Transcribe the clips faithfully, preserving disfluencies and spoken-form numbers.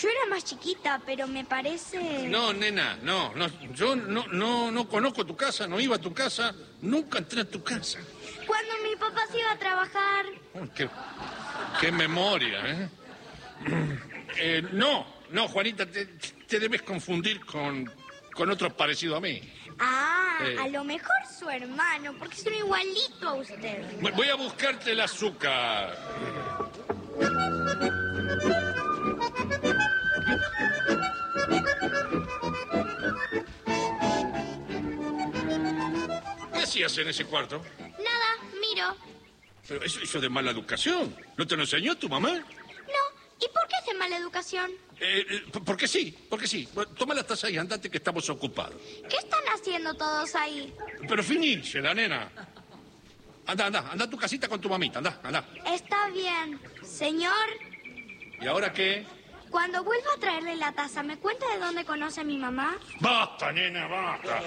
Yo era más chiquita, pero me parece... No, nena, no, no. Yo no, no, no conozco tu casa, no iba a tu casa, nunca entré a tu casa. Cuando mi papá se iba a trabajar... Uy, qué, qué memoria, ¿eh? eh no, no, Juanita, te, te debes confundir con, con otro parecido a mí. Ah, eh. a lo mejor su hermano, porque es un igualito a usted. Voy a buscarte el azúcar. ¿Qué hacías en ese cuarto? Nada, miro. Pero eso, eso de mala educación. ¿No te lo enseñó tu mamá? No, ¿y por qué hace mala educación? Eh, eh, porque sí, porque sí. Bueno, toma la taza y andate que estamos ocupados. ¿Qué están haciendo todos ahí? Pero finirse, la nena. Anda, anda, anda a tu casita con tu mamita, anda, anda. Está bien. Señor, ¿Y ahora qué? cuando vuelva a traerle la taza, ¿me cuenta de dónde conoce a mi mamá? Basta, nena, basta.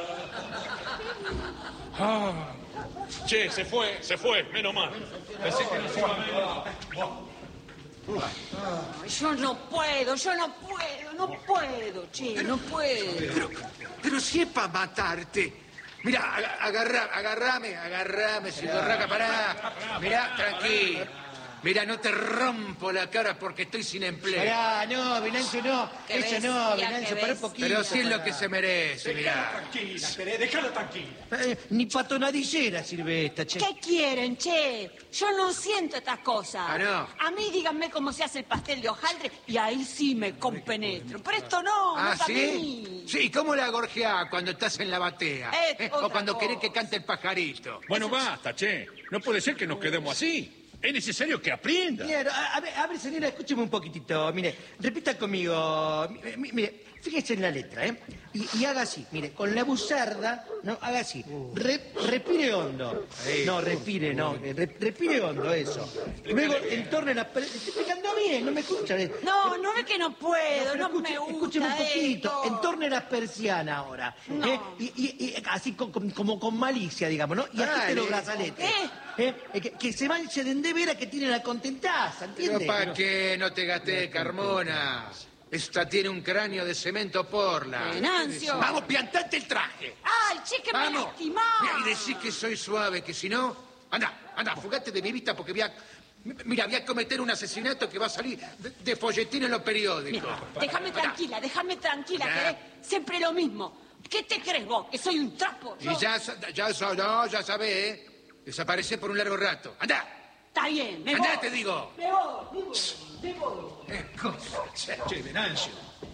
Ah. Che, se fue, se fue, menos mal. Pensé que no se iba a ver. Ay, yo no puedo, yo no puedo, no puedo, che, no puedo. Pero, pero si es para matarte. Mira, agarra, agarrame, agarrame, Sidorraca, pará. Mirá, tranquilo. Mira, no te rompo la cara porque estoy sin empleo. Pará, no, Venancio, no. ¿Qué Eso ves? no, Ya, Venancio, ¿qué pará ves? un poquito. Pero sí es lo pará. que se merece, mirá. Tranquila, Tere, déjala tranquila. Eh, ni patonadillera sirve esta, che. ¿Qué quieren, che? Yo no siento estas cosas. Ah, ¿no? A mí díganme cómo se hace el pastel de hojaldre y ahí sí me compenetro. Pero esto no, ¿Ah, no es a sí? mí. Sí, ¿cómo la gorjeás cuando estás en la batea? Es ¿Eh? otra O cuando cosa. querés que cante el pajarito. Bueno, basta, che. No puede ser que nos quedemos así. Es necesario que aprenda. Claro, a, a ver, a ver, señora, escúcheme un poquitito. Mire, repita conmigo. Mi- mi- Mire, fíjese en la letra, ¿eh? Y, y haga así, mire, con la buzarda, ¿no? Haga así. Re- respire hondo. No, respire, no. re- respire hondo, eso. Luego, entorne la... per- Estoy explicando bien, no me escucha. ¿eh? No, no es que no puedo, Pero no, escuche- me gusta escúcheme un poquito. esto. Entorne las persianas ahora. No. ¿eh? Y, y- y así con- con- como con malicia, digamos, ¿no? Y agite Dale. los brazaletes. ¿Eh? ¿eh? Eh, Que, que se manchen de veras que tiene la contentaza, Pero ¿entiende? para que no te gasté, Carmona. Esta tiene un cráneo de cemento porla. Venancio. Vamos, piantate el traje. Ay, che, que me Vamos. lastimás. Mira, y decís que soy suave, que si no... Anda, anda, fugate de mi vista porque voy a... Mira, voy a cometer un asesinato que va a salir de, de folletín en los periódicos. Mira, déjame tranquila, déjame tranquila, Ya. que siempre lo mismo. ¿Qué te crees vos? ¿Que soy un trapo? Y Yo- ya, sa- ya, sa- no, ya sabés, ¿eh? Desaparece por un largo rato. ¡Anda! Está bien, me Andá, voy. te digo. Me voy, me voy, me voy. Eh, cosa. Che, Venancio,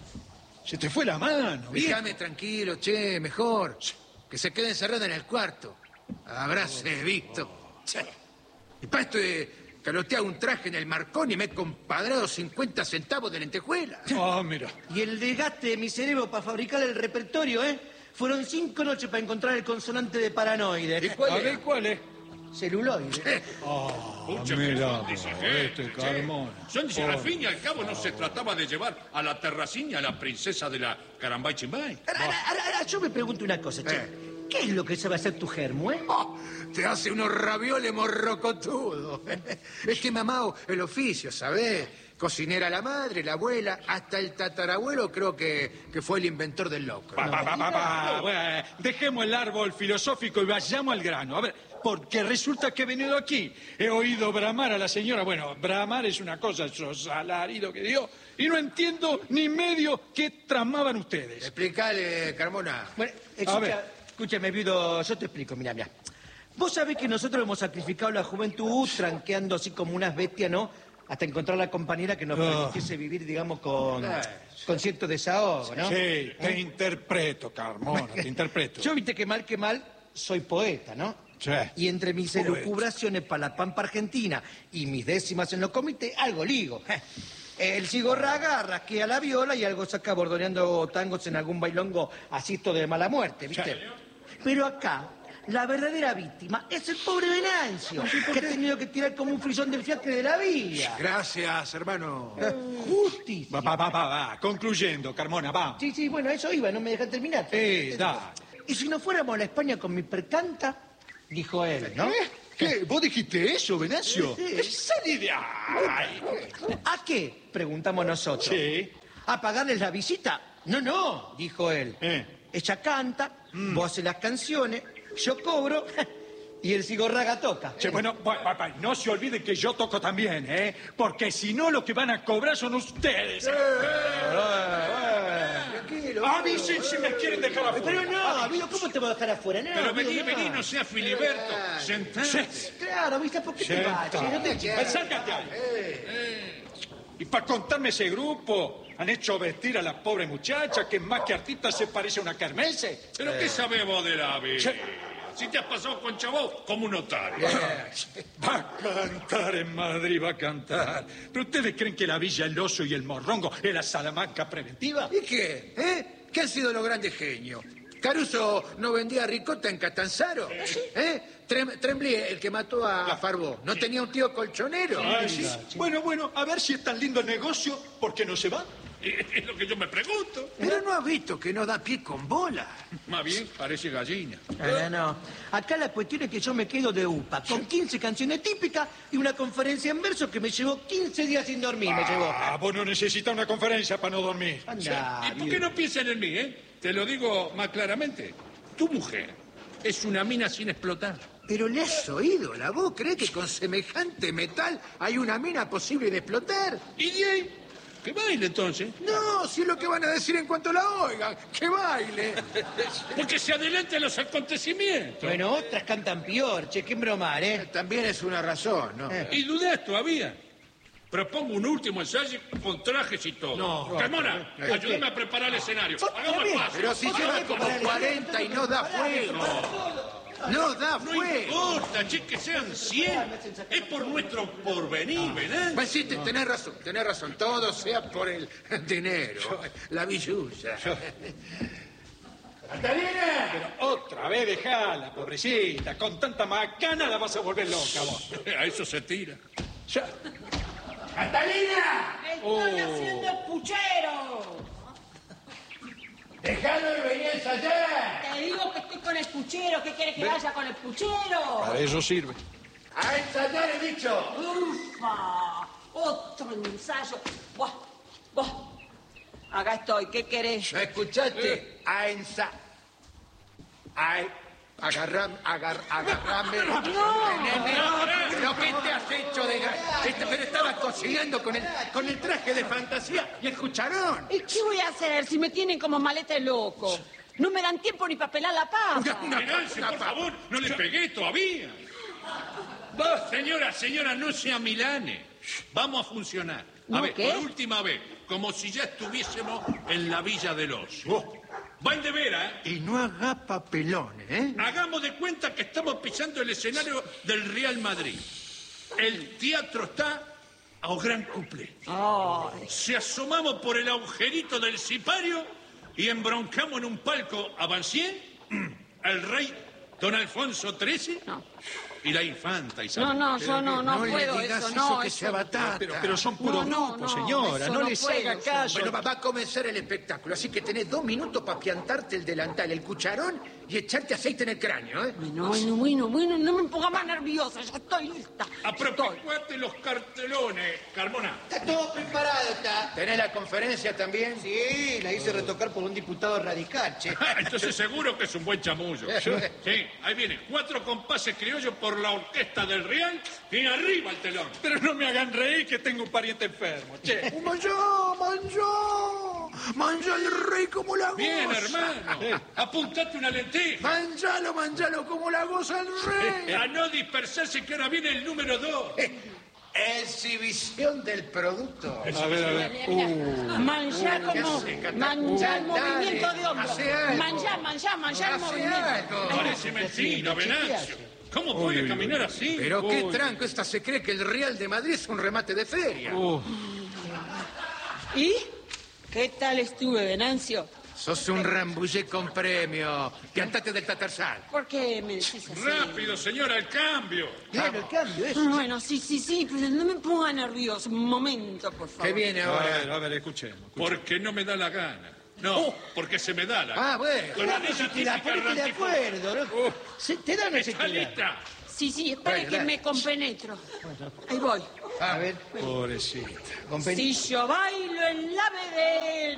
se te fue la mano, ¿bien? Déjame tranquilo, che, mejor. Que se quede encerrada en el cuarto. Habráse visto. Che. Y para esto de calotear un traje en el Marconi me he compadrado cincuenta centavos de lentejuela. Ah, mira. Y el desgaste de mi cerebro para fabricar el repertorio, ¿eh? Fueron cinco noches para encontrar el consonante de paranoide. ¿Y cuál A es? ver, ¿cuál es? Celuloide. Ah, Pucha, mira, que son disigentes, este che. Carmona. Son disigentes. Al fin y al cabo no se trataba de llevar a la terraciña a la princesa de la Carambay Chimbay. Ahora, ahora, ahora, yo me pregunto una cosa, che. Eh. ¿Qué es lo que sabe hacer tu germo, eh? Oh, te hace unos ravioles morrocotudos. Es que mamá, el oficio, ¿sabés? Cocinera la madre, la abuela, hasta el tatarabuelo creo que, que fue el inventor del loco. Pa, pa, pa, pa, pa. Bueno, dejemos el árbol filosófico y vayamos al grano. A ver, porque resulta que he venido aquí. He oído bramar a la señora. Bueno, bramar es una cosa, esos alaridos que dio. Y no entiendo ni medio qué tramaban ustedes. Explicale, Carmona. Bueno, A escucha, ver. escúchame, Viudo, yo te explico, mira, mira. Vos sabés que nosotros hemos sacrificado la juventud tranqueando así como unas bestias, ¿no? Hasta encontrar la compañera que nos Ah. permitiese vivir, digamos, con, Eh. con cierto desahogo, ¿no? Sí, te interpreto, Carmona, te interpreto. Yo, viste que mal que mal, soy poeta, ¿no? Sí. Y entre mis Poeta. elucubraciones para la Pampa Argentina y mis décimas en los comités, algo ligo. El cigorraga rasquea la viola y algo saca bordoneando tangos en algún bailongo asisto de mala muerte, ¿viste? Pero acá, la verdadera víctima es el pobre Venancio, que ha tenido que tirar como un frisón del fiacre de la vía. Gracias, hermano. Justicia. Va, va, va, va, va. Concluyendo, Carmona, va. Sí, sí, bueno, eso iba, no me dejan terminar. Eh, da. Y si no fuéramos a la España con mi percanta, dijo él, ¿no? ¿Qué? ¿Vos dijiste eso, Venancio? Sí. Salí de ahí. ¿A qué? Preguntamos nosotros. Sí. a pagarles la visita. No, no, dijo él. Eh. Ella canta, mm. vos haces las canciones, yo cobro y el Sigorraga toca. Che, bueno, bueno, bueno, no se olvide que yo toco también, ¿eh? Porque si no, lo que van a cobrar son ustedes. Eh, eh, eh. Tranquilo. A mí sí, si me quieren dejar afuera. Pero no, Guido, ¿cómo te voy a dejar afuera? No, Pero vení, Guido, no. vení, no seas Filiberto. Sentate. Claro, ¿viste? ¿Por qué te vas? che? No te Eh, Sácate ahí. Eh. Y para contarme ese grupo, han hecho vestir a la pobre muchacha que más que artista se parece a una kermesse. ¿Pero qué sabemos de la vida? Sí. Si te has pasado con Chabó como un notario. Va a cantar en Madrid, va a cantar. ¿Pero ustedes creen que la Villa El Oso y el Morrongo es la Salamanca preventiva? ¿Y qué? ¿Eh? ¿Qué han sido los grandes genios? ¿Caruso no vendía ricota en Catanzaro? ¿Eh? Trem Tremblay, el que mató a, a Farbó, ¿no tenía un tío colchonero? Ah, sí. Bueno, bueno, a ver si es tan lindo el negocio, ¿por qué no se va? Es lo que yo me pregunto. Pero no has visto que no da pie con bola. Más bien, parece gallina. No, no, no. Acá la cuestión es que yo me quedo de upa, con quince canciones típicas y una conferencia en verso que me llevó quince días sin dormir, me llevó. Ah, vos no necesitas una conferencia para no dormir. Anda, ¿Y por qué no piensan en mí, eh? Te lo digo más claramente. Tu mujer es una mina sin explotar. Pero le has oído la voz. ¿Cree que con semejante metal hay una mina posible de explotar? ¿Y de ahí? Que baile entonces. No, si es lo que van a decir en cuanto la oigan. ¡Que baile! Porque se adelanten los acontecimientos. Bueno, otras cantan peor, che, qué bromar, ¿eh? También es una razón, ¿no? Eh. Y dudás todavía. Propongo un último ensayo con trajes y todo. No. Carmona, ¿Qué? ayúdame a preparar el escenario. Hagamos el paso. Pero si lleva como cuarenta y no da fuego. No da No fuego. importa, che, que sean cien. Es por nuestro porvenir, ¿verdad? Pues sí, te- tenés razón, tenés razón. Todo sea por el dinero, la billulla. Pero otra vez dejala, pobrecita. Con tanta macana la vas a volver loca vos. A eso se tira. Ya. ¡Catalina! ¡Estoy haciendo el puchero! ¡Dejalo y vení a ensayar! Te digo que estoy con el puchero. ¿Qué quieres que vaya con el puchero? Para eso sirve. ¡A ensayar, he dicho! ¡Ufa! Otro ensayo. Buah, buah. Acá estoy. ¿Qué querés? ¿No escuchaste? A ensayar. A... Agarram, agar, agarrame. No, Nene, ¿pero qué te has hecho de gra- Este, pero estaba cocinando con el, con el traje de fantasía y el cucharón. ¿Y qué voy a hacer si me tienen como maleta de loco? No me dan tiempo ni para pelar la papa. Una- Venance, una por pa- favor, no le pegué todavía. Vos, señora, señora, no sea Milane. Vamos a funcionar. A ¿No ver, qué? por última vez, como si ya estuviésemos en la Villa del Oso. Va de veras, ¿eh? Y no haga papelones, ¿eh? Hagamos de cuenta que estamos pisando el escenario del Real Madrid. El teatro está a un gran cumple. Ay, Si asomamos por el agujerito del sipario y embroncamos en un palco a Bancien, el rey Don Alfonso trece no. y la infanta Isabel. No, no, yo no, no, no le puedo digas eso, eso no. que eso- sea batata. Pero, pero son puros No, no, grupos, no, señora. eso No no les puedo, haga eso. caso. Bueno, va, va a comenzar el espectáculo, así que tenés dos minutos para piantarte el delantal, el cucharón y echarte aceite en el cráneo, ¿eh? Bueno, bueno, bueno, bueno, no me ponga más nerviosa, ya estoy lista. Apropiate los cartelones, Carmona. Está todo preparado, está. ¿Tenés la conferencia también? Sí, la hice retocar por un diputado radical, che. Entonces seguro que es un buen chamullo. Sí, ahí viene. Cuatro compases criollos por la orquesta del Real y arriba el telón. Pero no me hagan reír que tengo un pariente enfermo, che. ¡Manjó, manjó! ¡Manjó el rey como la goza! Bien, hermano. Apuntate una lenteja. ¡Manjalo, manjalo como la goza el rey! A no dispersarse que ahora viene el número dos. Exhibición del producto. A ver, a ver. Uh, Manchá ¿qué como, hace, Cata? manchá el Uh, dale, movimiento de hombro. hace algo. Manchá, manchá, manchá el Hace movimiento. algo. Parece mentira, Venancio. ¿Cómo puede caminar así? Pero qué tranco, esta se cree que el Real de Madrid es un remate de feria. uh. ¿Y? ¿Qué tal estuve, Venancio? Sos un rambullé con premio. Piantate del tatarzal. ¿Por qué me decís así? Rápido, señora, el cambio. Claro, el cambio, eso. Bueno, sí, sí, sí, pero no me ponga nervioso. Un momento, por favor. ¿Qué viene A ahora? ver, a ver, escuchemos. Porque no me da la gana. No, porque se me da la gana. Ah, bueno. Con la Claro, si te la típica ponete de rantiforme. acuerdo, ¿no? Se- te dan ese ¿Está lista? Sí, sí, espere Bueno, que dale. me compenetro. Ahí voy. A ver, Pobrecita. con pen- Si yo bailo en la vereda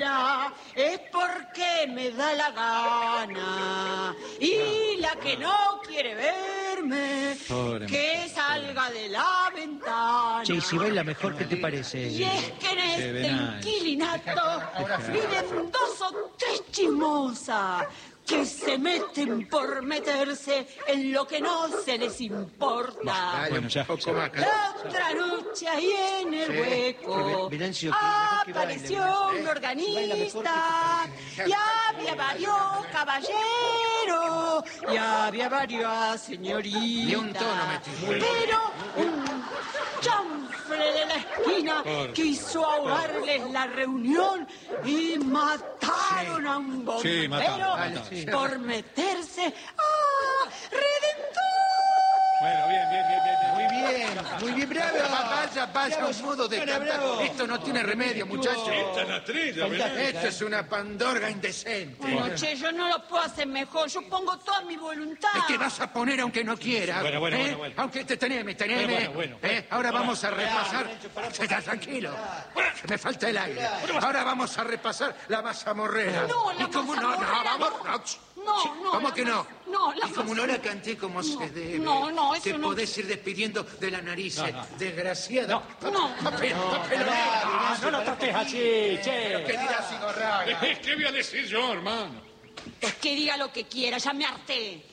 es porque me da la gana. Y la que no quiere verme, Pobre que salga de la ventana. Che, y si baila mejor, ¿qué te parece? Y es que en este Venancio. inquilinato viven dos o tres chismosas que se meten por meterse en lo que no se les importa. Dale, Bueno, un ya, poco ya. más, Carlos. La otra noche ahí en el Sí. hueco Ve- Venancio, que mejor que baile, apareció Venancio. un Baila mejor organista que- y había varios caballeros y había varias señoritas. Ni un tono metí. Pero un chanfle de la esquina quiso ahogarles la reunión y mataron a un Sí, bombero mataron, mataron. Sí. por meterse a Redentor. Bueno, bien, bien, bien, bien. bien. Muy bien, muy bien, bravo. Vaya, vaya, un modo de Bravo, cantar. bravo. Esto no tiene remedio, muchachos. Esta la estrella, Venancio. Esto es una pandorga indecente. Bueno, che, yo no lo puedo hacer mejor. Yo pongo toda mi voluntad. Es que vas a poner aunque no quieras. Bueno, bueno, ¿eh? bueno, bueno. Aunque te teneme, teneme. Bueno, bueno, bueno. ¿eh? Ahora vamos a repasar. Está tranquilo. Que me falta el aire. Ahora vamos a repasar la mazamorrera. No, la ¿Y cómo no? No, mazamorrera vamos. no. No. No, no. ¿Cómo la que no? mas- No, la Y como no mas- la canté como se debe. no, no, eso te no. podés ir despidiendo de la nariz, No, eh, no. desgraciada. No. No. Papel, papel, Ah, no lo trates así, ¿Qué che. dirás, Sigorraga? ¿Qué voy a decir yo, hermano? Es que diga lo que quiera, ya me harté.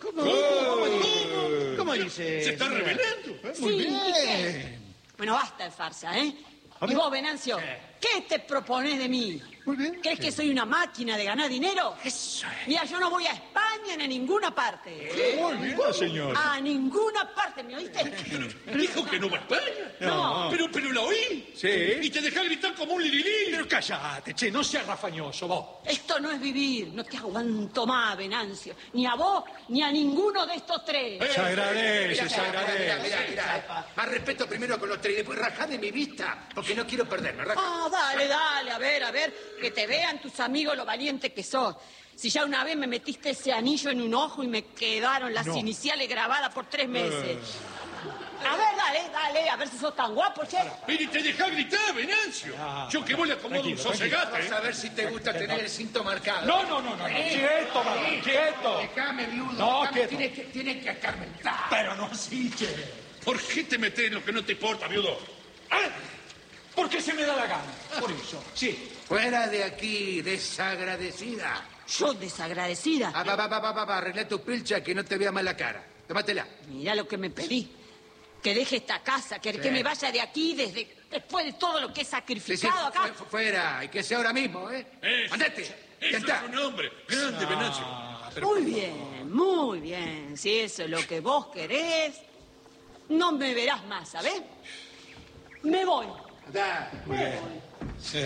¿Cómo dice? Se está señora? revelando. Sí, ¿y qué? Bueno, basta de farsa, ¿eh? Y vos, Venancio, ¿qué te propones de mí? Muy bien. ¿Crees que soy una máquina de ganar dinero? Eso es. Mira, yo no voy a España ni a ninguna parte. Muy bien, señor. A ninguna parte, ¿me oíste? Dijo que no va a España. No. Pero, pero la oí. Sí. Y te dejé gritar como un lirilí. Pero cállate, che, no seas rafañoso, vos. Esto no es vivir, no te aguanto más, Venancio. Ni a vos, ni a ninguno de estos tres. Se agradece, se Mira, agradece. mira, mira. Más respeto primero con los tres y después rajá de mi vista, porque no quiero perderme. Rajá. Ah, dale, dale, a ver, a ver, que te vean tus amigos lo valiente que sos. Si ya una vez me metiste ese anillo en un ojo y me quedaron las iniciales grabadas por tres meses. A ver, dale, dale, a ver si sos tan guapo, che. Pero y te dejá gritar, Venancio. Yo que vos le acomodo un Tranquilo, sosegate. Vas a ver si te gusta tener el cinto marcado. No, no, no, no, no. Quieto, mamá, quieto. Déjame, viudo. No, déjame, quieto. tiene que, tiene que acarmentar. Pero no así, che. ¿Por qué te metés en lo que no te importa, viudo? ¿Ah? Porque se me da la gana. Por eso, sí. Fuera de aquí, desagradecida. Yo desagradecida. Ah, va, va, va, va, va, va, arregla tu pilcha que no te vea mal la cara. Tómatela. Mirá lo que me pedí. Que deje esta casa, que, que me vaya de aquí desde después de todo lo que he Sí, sí, sacrificado acá. fu- fuera, y que sea ahora mismo, ¿eh? Eso, Andate. Ya Eso está. es un hombre. Grande, Venancio. Muy bien, muy bien. Si eso es lo que vos querés, no me verás más, ¿sabés? Me voy. Andá. Sí.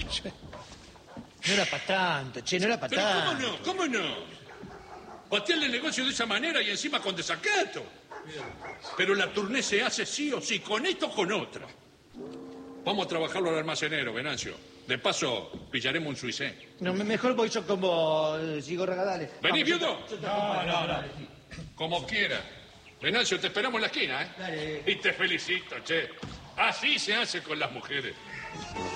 No era para tanto, che, no era para Pero ¿cómo tanto. no? ¿Cómo no? Patearle el negocio de esa manera y encima con desacato. Pero la turné se hace sí o sí, con esto o con otra. Vamos a trabajarlo al almacenero, Venancio. De paso, pillaremos un suicé. No, me- mejor voy yo con vos, sigo regadales. ¿Venís, viudo? No, no, no. Como quiera. Venancio, te esperamos en la esquina, ¿eh? Dale. Y te felicito, che. Así se hace con las mujeres.